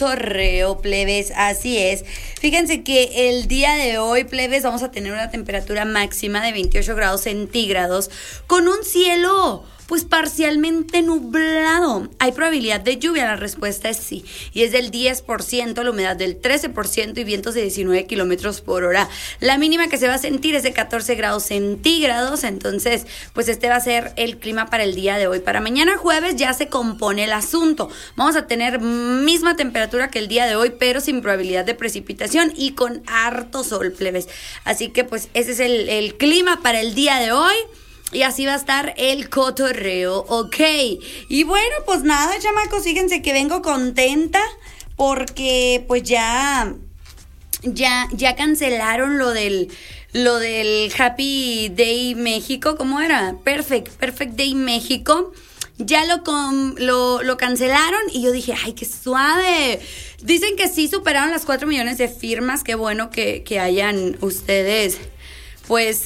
Torreo, plebes, así es. Fíjense que el día de hoy, plebes, vamos a tener una temperatura máxima de 28 grados centígrados con un cielo pues parcialmente nublado. ¿Hay probabilidad de lluvia? La respuesta es sí. Y es del 10%, la humedad del 13% y vientos de 19 kilómetros por hora. La mínima que se va a sentir es de 14 grados centígrados. Entonces, pues este va a ser el clima para el día de hoy. Para mañana jueves ya se compone el asunto. Vamos a tener misma temperatura que el día de hoy, pero sin probabilidad de precipitación y con harto sol, plebes. Así que pues ese es el clima para el día de hoy. Y así va a estar el cotorreo, ¿ok? Y bueno, pues nada, chamacos, fíjense que vengo contenta porque pues ya cancelaron lo del Happy Day México, ¿cómo era? Perfect Day México. Ya lo cancelaron y yo dije, ¡ay, qué suave! Dicen que sí superaron las 4 millones de firmas. Qué bueno que hayan ustedes, pues,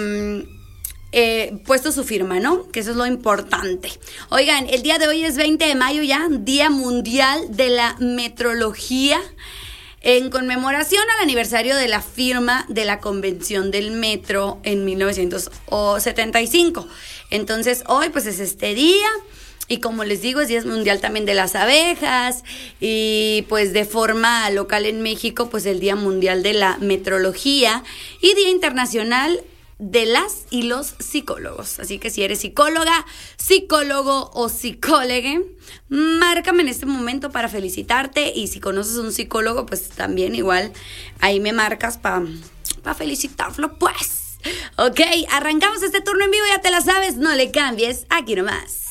puesto su firma, ¿no? Que eso es lo importante. Oigan, el día de hoy es 20 de mayo ya, Día Mundial de la Metrología, en conmemoración al aniversario de la firma de la Convención del Metro en 1975. Entonces, hoy pues es este día. Y como les digo, es Día Mundial también de las Abejas y pues de forma local en México, pues el Día Mundial de la Metrología y Día Internacional de las y los psicólogos. Así que si eres psicóloga, psicólogo o psicólogue, márcame en este momento para felicitarte. Y si conoces un psicólogo, pues también igual ahí me marcas para felicitarlo, pues. Ok, arrancamos este turno en vivo, ya te la sabes, no le cambies, aquí nomás.